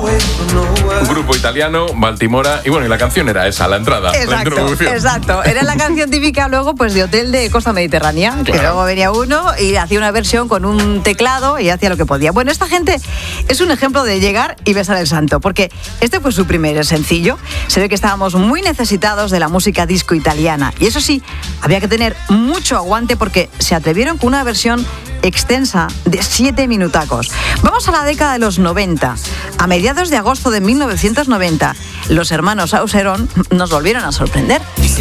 Un grupo italiano, Baltimora, y bueno, y la canción era esa, la entrada, la introducción. Exacto, era la canción típica luego pues de hotel de costa mediterránea, claro. Que luego venía uno y hacía una versión con un teclado y hacía lo que podía. Bueno, esta gente es un ejemplo de llegar y besar el santo, porque este fue su primer sencillo. Se ve que estábamos muy necesitados de la música disco italiana, y eso sí, había que tener mucho aguante porque se atrevieron con una versión extensa de 7 minutacos. Vamos a la década de los 90. A mediados de agosto de 1990, los hermanos Auserón nos volvieron a sorprender.